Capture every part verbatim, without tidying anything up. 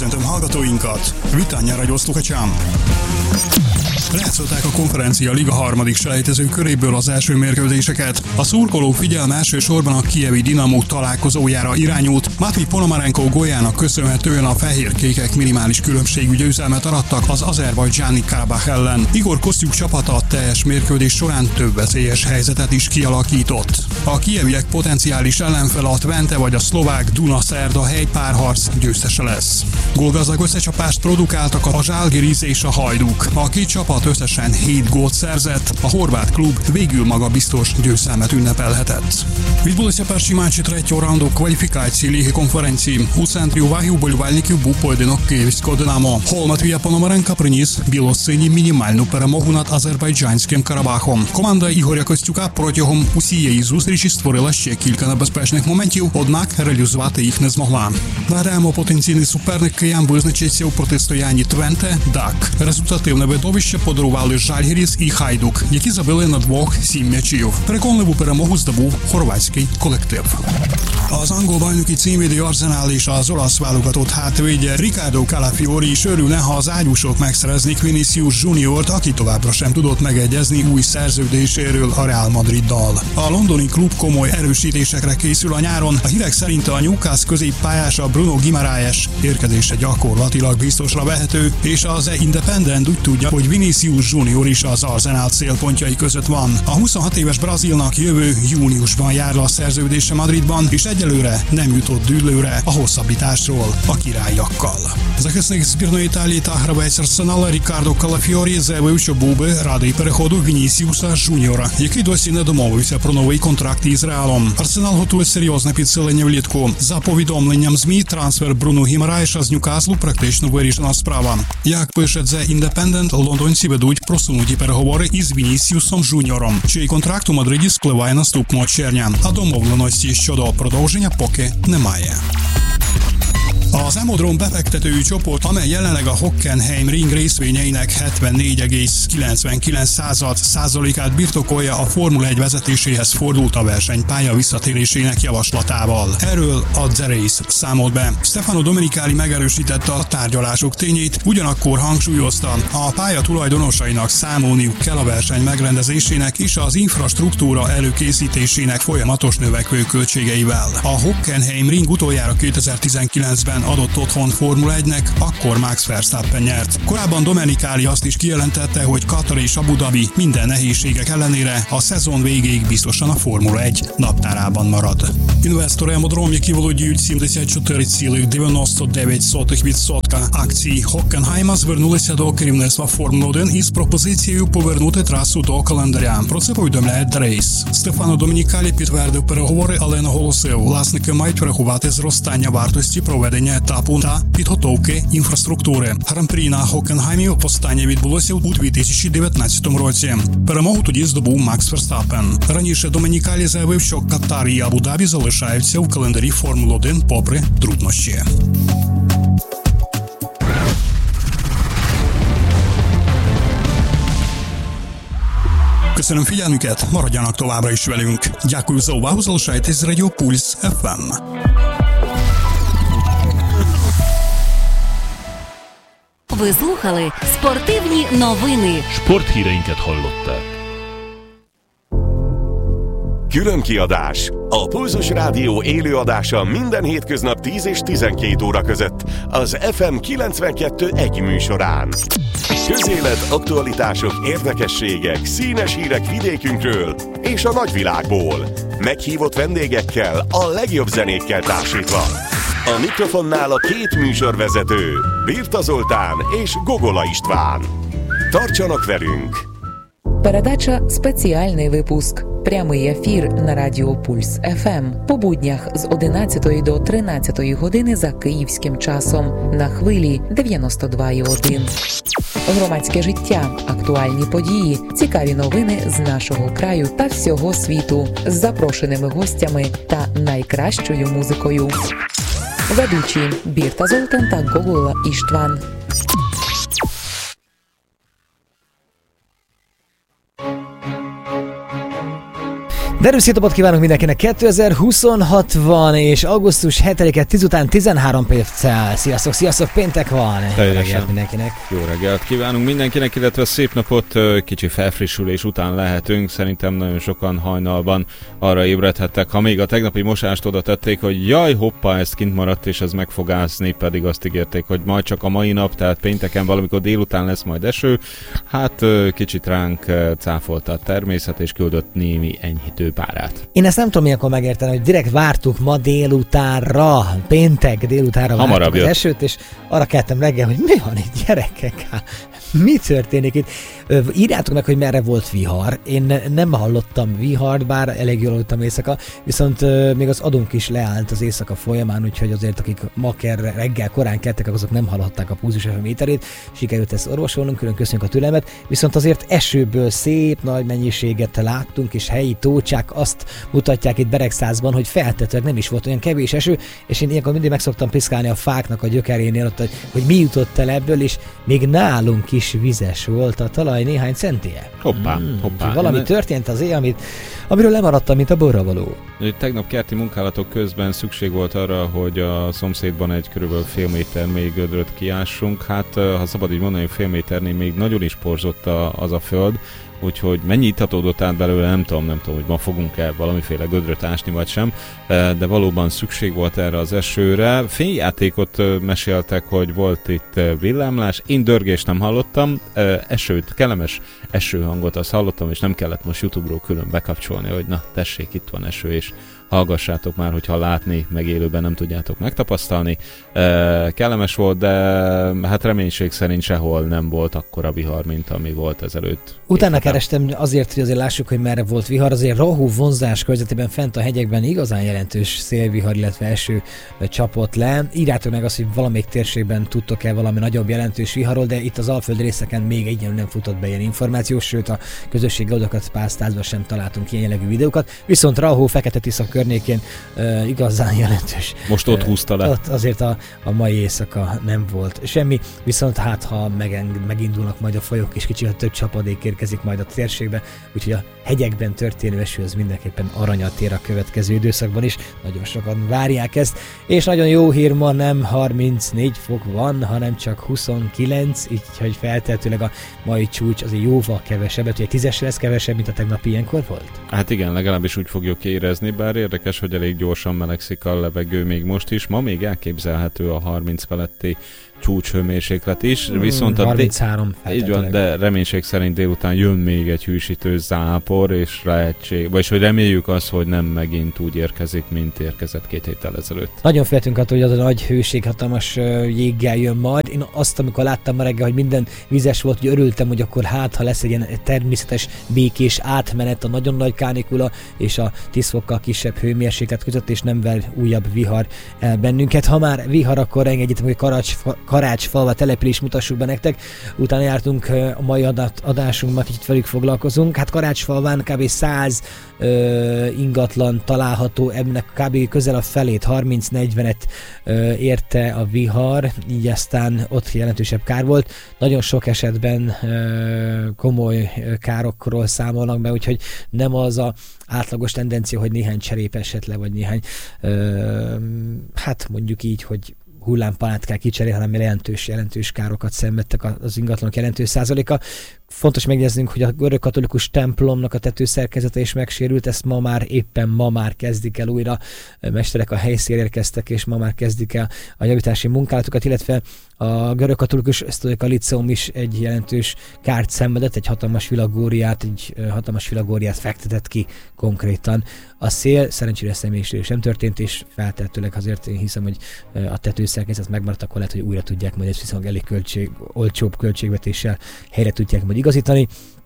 Köszöntöm hallgatóinkat! Vitány Radio Sluchačám! Lejátszották a Konferencia Liga harmadik selejtező köréből az első mérkőzéseket. A szurkolók figyelme elsősorban a kijevi Dinamo találkozójára irányult. Matvij Ponomarenko góljának köszönhetően a fehérkékek minimális különbségű győzelmet arattak az azerbajdzsáni Karabakh ellen. Igor Kosztjuk csapata a teljes mérkőzés során több veszélyes helyzetet is kialakított. A kijeviek potenciális ellenfele a Twente vagy a szlovák Duna-Szerda helypárharc győztese lesz. Gólgazdag összecsapást produkáltak a Žalgiris és a Hajduk. A két csapat összesen hét gólt szerzett, a horvát klub végül magabiztos győzelmet ünnepelhetett. Відбулися перші матчі третього раунду кваліфікації Ліги конференції. У центрі уваги уболівальників був поєдинок київського «Динамо». Гол Матвія Пономаренка приніс білосині мінімальну перемогу над азербайджанським Карабахом. Команда Ігоря Костюка протягом усієї зустрічі створила ще кілька небезпечних моментів, однак реалізувати їх не змогла. Нагадаємо, потенційний суперник киян визначиться у протистоянні Твенте-Дак. Результативне видовище подарували Žalgiris і Hajduk, які забили на двох сім м'ячів. Переконливу перемогу здобув хорвátський колектив. Az angol bajnoki címvédő Arsenal és az olasz válogatott hátvédje Ricardo Calafiori is örülne, ha az ágyúsok megszereznék Vinicius Juniort, aki továbbra sem tudott megegyezni új szerződéséről a Real Madriddal. A londoni klub komoly erősítésekre készül a nyáron, a hírek szerint a Newcastle középpályása Bruno Guimaraes érkezése gyakorlatilag biztosra vehető, és az The Independent úgy tudja, hogy Vinicius Junior is az Arsenal célpontjai között van. A huszonhat éves brazilnak jövő júniusban jár a szerződése Madridban, és egyelőre nem jutott dűlőre a hosszabbításról a királyakkal. Захисник збірної Італії та гравець Арсенала Рікардо Калафіорі заявив, що був би радий переходу Вінісіуса Жуніора, який досі не домовився про новий контракт із Реалом. Арсенал готує серйозне підсилення влітку. За повідомленням ЗМІ, трансфер Бруно Гімараєша з Ньюкаслу практично вирішена справа. Як пише The Independent, лондонці ведуть просунуті переговори із Вінісіусом Жуніором, чий контракт у Мадриді спливає наступного червня, а домовленості щодо продовження поки немає. Az Emodron befektetői csoport, amely jelenleg a Hockenheim Ring részvényeinek hetvennégy egész kilencvenkilenc százalékát birtokolja, a Formula egy vezetéséhez fordult a versenypálya visszatérésének javaslatával. Erről a The Race számolt be. Stefano Domenicali megerősítette a tárgyalások tényét, ugyanakkor hangsúlyozta, a pálya tulajdonosainak számolniuk kell a verseny megrendezésének és az infrastruktúra előkészítésének folyamatos növekvő költségeivel. A Hockenheim Ring utoljára kétezer-tizenkilencben adott otthon Formula egynek, akkor Max Verstappen nyert. Korábban Domenicali azt is kijelentette, hogy Katar és Abu Dhabi minden nehézségek ellenére a szezon végéig biztosan a Formula egy naptárában marad. Інвестори Емодром, які володіють сімдесят чотири цілих дев'яносто дев'ять сотих відсотка акцій Хоккенхайма, звернулися до керівництва Формули один із пропозицією повернути трасу до календаря. Про це повідомляє The Race. Стефано Домінікалі підтвердив переговори, але наголосив, власники мають врахувати зростання вартості проведення етапу та підготовки інфраструктури. Гран-прі на Хоккенхаймі востаннє відбулося у дві тисячі дев'ятнадцятому році. Перемогу тоді здобув Макс Верстаппен. Раніше Домінікалі заявив, що Катар і Абу-Дабі залишаються в календарі Формули один попри труднощі. Köszönöm figyelmüket, maradjanak továbbra is velünk. Дякую за увагу, залишайтесь з Радіо Пульс еф ем. Ви слухали спортивні новини. Sporthíreinket hallották. Külön kiadás. A Pulzus Rádió élőadása minden hétköznap tíz és tizenkét óra között az ef em kilencvenkettő egy műsorán. Közélet, aktualitások, érdekességek, színes hírek vidékünkről és a nagyvilágból. Meghívott vendégekkel, a legjobb zenékkel társítva. A mikrofonnál a két műsorvezető, Birta Zoltán és Gogola István. Tartsanak velünk! Передача «Спеціальний випуск». Прямий ефір на Радіо Пульс еф ем по буднях з одинадцятої до тринадцятої години за київським часом на хвилі дев'яносто два і один. Громадське життя, актуальні події, цікаві новини з нашого краю та всього світу з запрошеними гостями та найкращою музикою. Ведучі Бірта Золтан та Гогола Іштван. Derű szép napot kívánunk mindenkinek, kétezer-huszonhat van, és augusztus hetedike tíz után tizenhárom perccel. Sziasztok, sziasztok, péntek van! Jó reggelt mindenkinek! Jó reggelt kívánunk mindenkinek, illetve szép napot, kicsi felfrissülés után lehetünk. Szerintem nagyon sokan hajnalban arra ébredhettek, ha még a tegnapi mosást oda tették, hogy jaj, hoppá, ez kint maradt, és ez meg fog ászni, pedig azt ígérték, hogy majd csak a mai nap, tehát pénteken valamikor délután lesz majd eső. Hát kicsit ránk cáfolta a természet, és küldött némi enyhítő párát. Én ezt nem tudom ilyenkor megérteni, hogy direkt vártuk ma délutánra, péntek délutánra vártuk az esőt, és arra keltem reggel, hogy mi van itt, gyerekek? Mi történik itt? Írjátok meg, hogy merre volt vihar. Én nem hallottam vihart, bár elég jól aludtam éjszaka, viszont még az adónk is leállt az éjszaka folyamán, úgyhogy azért akik ma reggel korán keltek, azok nem hallhatták a Pulzus ef em méterét. Sikerült ezt orvosolnunk, külön köszönjük a türelmet, viszont azért esőből szép nagy mennyiséget láttunk, és helyi tócsák azt mutatják itt Beregszázban, hogy feltetőleg nem is volt olyan kevés eső, és én ilyenkor mindig meg szoktam piszkálni a fáknak a gyökerénél, ott, hogy mi jutott el ebből, és még nálunk is vizes volt a talaj néhány centie. Hoppá, hmm, hoppá. Valami ne... történt az éj, amit, amiről lemaradtam, mint a borravaló. Tegnap kerti munkálatok közben szükség volt arra, hogy a szomszédban egy körülbelül fél méter mély gödröt kiássunk. Hát, ha szabad így mondani, fél méternél még nagyon is porzott a, az a föld, úgyhogy mennyi ittatódott át belőle, nem tudom, nem tudom, hogy ma fogunk-e valamiféle gödröt ásni, vagy sem, de valóban szükség volt erre az esőre. Fényjátékot meséltek, hogy volt itt villámlás, én dörgést nem hallottam, esőt, kellemes esőhangot azt hallottam, és nem kellett most YouTube-ról külön bekapcsolni, hogy na tessék, itt van eső, és hallgassátok már, hogyha látni, meg élőben nem tudjátok megtapasztalni. E, kellemes volt, de hát reménység szerint sehol nem volt akkora vihar, mint ami volt ezelőtt. Utána kerestem azért, hogy azért lássuk, hogy merre volt vihar. Azért Rahú vonzás körzetében fent a hegyekben igazán jelentős szélvihar, illetve eső csapott le. Írjátok meg azt, hogy valamelyik térségben tudtok-e valami nagyobb jelentős viharról, de itt az alföldi részeken még egyenlően nem futott be ilyen információ, sőt a közösségi oldalakat pásztázva sem találtunk ilyen jellegű videókat. Viszont Rahú, Fekete-Tisza környékén uh, igazán jelentős. Most ott húzta le. Ott azért a, a mai éjszaka nem volt semmi, viszont hát ha megeng, megindulnak majd a folyók és kicsit több csapadék érkezik majd a térségbe, úgyhogy a hegyekben történő eső az mindenképpen aranyat ér a következő időszakban is. Nagyon sokan várják ezt, és nagyon jó hír, ma nem harmincnégy fok van, hanem csak huszonkilenc, így hogy feltehetőleg a mai csúcs azért jóval kevesebbet, ugye tízes lesz kevesebb, mint a tegnapi ilyenkor volt? Hát igen, legalábbis úgy fogjuk érezni, bár érdekes, hogy elég gyorsan melegszik a levegő még most is. Ma még elképzelhető a harminc feletti csúcshőmérséklet is, hmm, viszont a harminchárom dé- így van, de reménység szerint délután jön még egy hűsítő zápor, és lehetség, vagyis hogy reméljük azt, hogy nem megint úgy érkezik, mint érkezett két héttel ezelőtt. Nagyon féltünk attól, hogy az a nagy hőség hatalmas jéggel jön majd. Én azt, amikor láttam ma reggel, hogy minden vizes volt, hogy örültem, hogy akkor hát, ha lesz egy ilyen természetes, békés átmenet a nagyon nagy kánikula és a tíz fokkal kisebb hőmérséklet között, és nem ver újabb vihar el bennünket. Ha már vihar, akkor engedjétek, hogy Karacs Karácsfalva település mutassuk be nektek. Utána jártunk a mai adat, adásunkban, kicsit velük foglalkozunk. Hát Karácsfalván kb. száz ö, ingatlan található, ennek kb. Közel a felét, harminc-negyvenet ö, érte a vihar, így aztán ott jelentősebb kár volt. Nagyon sok esetben ö, komoly károkról számolnak be, úgyhogy nem az a átlagos tendencia, hogy néhány cserép esett le, vagy néhány ö, hát mondjuk így, hogy hullámpalát kell kicserélni, hanem jelentős, jelentős károkat szenvedtek az ingatlanok jelentős százaléka. Fontos megjegyeznünk, hogy a görög katolikus templomnak a tetőszerkezete is megsérült, ezt ma már, éppen ma már kezdik el újra. Mesterek a helyszínre érkeztek, és ma már kezdik el a javítási munkálatokat, illetve a görög katolikus Sztoika Liceum is egy jelentős kárt szenvedett, egy hatalmas vilagóriát, egy hatalmas vilagóriát fektetett ki konkrétan. A szél szerencsére személyiség sem történt, és feltehetőleg azért én hiszem, hogy a tetőszerkezet megmaradt, akkor lehet, hogy újra tudják majd ezt viszont elég költség, olcsóbb költségvetéssel helyre tudják majd igazítani.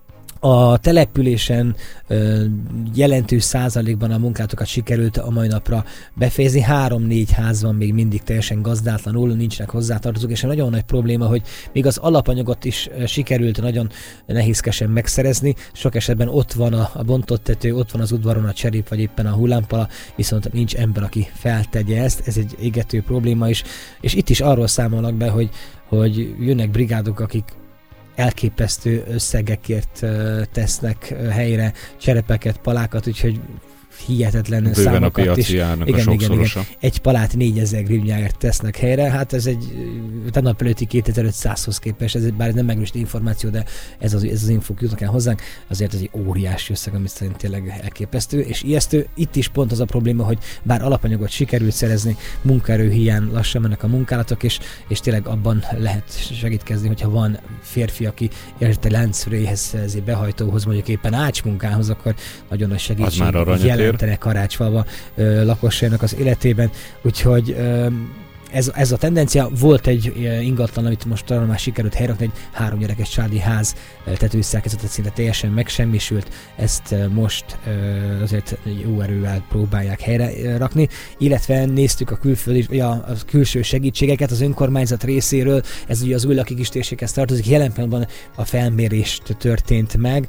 A településen ö, jelentős százalékban a munkálatokat sikerült a mai napra befejezni. Három-négy ház van még mindig teljesen gazdátlanul, nincsenek hozzátartozók, és nagyon nagy probléma, hogy még az alapanyagot is sikerült nagyon nehézkesen megszerezni. Sok esetben ott van a, a bontott tető, ott van az udvaron a cserép, vagy éppen a hullámpala, viszont nincs ember, aki feltegye ezt. Ez egy égető probléma is. És itt is arról számolnak be, hogy, hogy jönnek brigádok, akik elképesztő összegekért tesznek helyre cserepeket, palákat, úgyhogy hihetetlen bőven számokat a piaci is. árnak Igen, a igen, igen. Egy palát négyezer grivnyáért tesznek helyre, hát ez egy tegnap előtti kétezer-ötszázhoz képest, ez bár nem megerősített információ, de ez az, ez az infók jutnak el hozzánk, azért ez egy óriási összeg, amit szerint tényleg elképesztő, és ijesztő. Itt is pont az a probléma, hogy bár alapanyagot sikerült szerezni, munkaerő hiány, lassan mennek a munkálatok, és, és tényleg abban lehet segítkezni, hogyha van férfi, aki érte láncfrőjéhez, behajtóhoz, mondjuk éppen ácsmunkához, akkor nagyon nagy segítség jelentene Karácsfalva ö, lakosságnak az életében, úgyhogy ö, ez, ez a tendencia. Volt egy ingatlan, amit most talán már sikerült helyrakni, egy három gyerekes családi ház tetőszerkezetet szinte teljesen megsemmisült, ezt most ö, azért jó erővel próbálják helyre rakni, illetve néztük a, külföldi, a, a külső segítségeket az önkormányzat részéről, ez ugye az új lakik térséghez tartozik, jelen pillanatban a felmérést történt meg,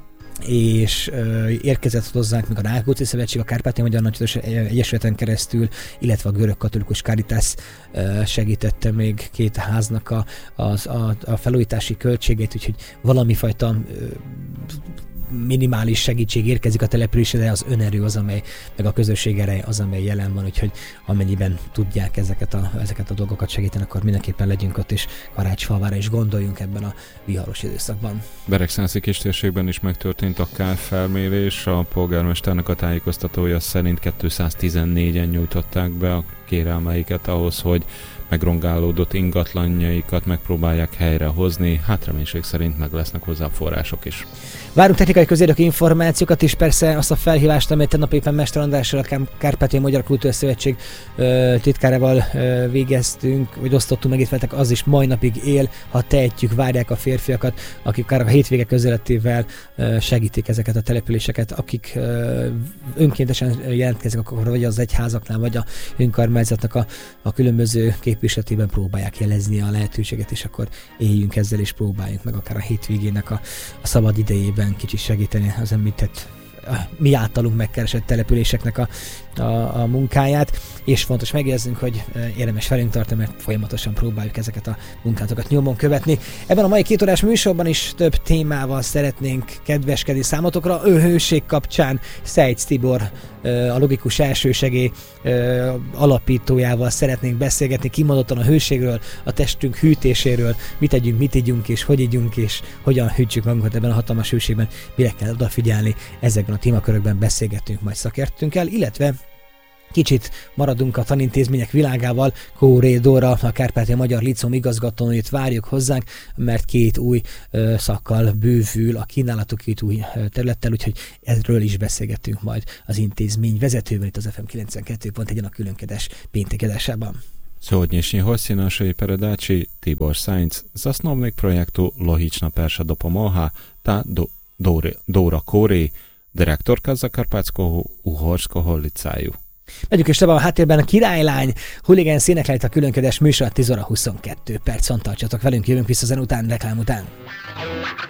és ö, érkezett hozzánk még a Rákóczi Szövetség, a Kárpátaljai Magyar Nagykövető Egyesületen keresztül, illetve a Görög Katolikus Caritas ö, segítette még két háznak a, a, a, a felújítási költségét, úgyhogy valami fajta ö, minimális segítség érkezik a településre, de az önerő az, amely, meg a közösség ereje az, amely jelen van, úgyhogy amennyiben tudják ezeket a, ezeket a dolgokat segíteni, akkor mindenképpen legyünk ott, és Karácsfalvára is gondoljunk ebben a viharos időszakban. Beregszánszki kistérségben is megtörtént a kárfelmérés, a polgármesternek a tájékoztatója szerint kétszáztizennégyen nyújtották be a kérelmeiket ahhoz, hogy megrongálódott ingatlanjaikat megpróbálják helyrehozni, hát reménység szerint meg lesznek hozzá források is. Várunk technikai közérdekű információkat, és persze azt a felhívást, amelyet tegnap éppen Mester Andrással, a Kárpátaljai Magyar Kultúrszövetség titkárával ö, végeztünk, vagy osztottunk meg itt veletek, az is mai napig él, ha tehetjük, várják a férfiakat, akik akár a hétvége közeletével ö, segítik ezeket a településeket, akik ö, önkéntesen jelentkeznek, akkor vagy az egyházaknál, vagy a önkormányzatnak a, a különböző képviseletében próbálják jelezni a lehetőséget, és akkor éljünk ezzel, és próbáljunk meg akár a hétvégének a, a szabad idejében kicsit segíteni az említett mi általunk megkeresett településeknek a, a, a munkáját, és fontos megjegyeznünk, hogy érdemes velünk tartani, mert folyamatosan próbáljuk ezeket a munkátokat nyomon követni. Ebben a mai két órás műsorban is több témával szeretnénk kedveskedni számotokra. Ő hőség kapcsán Szejc Tibor, a Logikus Elsősegély alapítójával szeretnénk beszélgetni kimondottan a hőségről, a testünk hűtéséről, mit tegyünk, mit igyunk, és hogy igyunk, és hogyan hűtsük magunkat ebben a hatalmas hőségben, mire kell odafigyelni. Ezekben a témakörökben beszélgetünk majd szakértőnkkel, illetve kicsit maradunk a tanintézmények világával. Kóré Dóra, a Kárpátaljai Magyar Líceum igazgatónőjét várjuk hozzánk, mert két új ö, szakkal bővül a kínálatuk, két új ö, területtel, úgyhogy erről is beszélgetünk majd az intézmény vezetővel itt az ef em kilencvenkettő pont egy a különkedes péntekedésában. Sсегодняшний гость нашої передачі Тибор Сайнц, засновник проєкту «Логічна перша допомога» та Дора Кóré, директорка Закарпатського угорського ліцею. Megyünk is tovább a háttérben a Királylány, Huligán széneklejt a különkedes műsor, tíz óra huszonkettő perc, tartsatok velünk, jövünk vissza zen után, reklám után.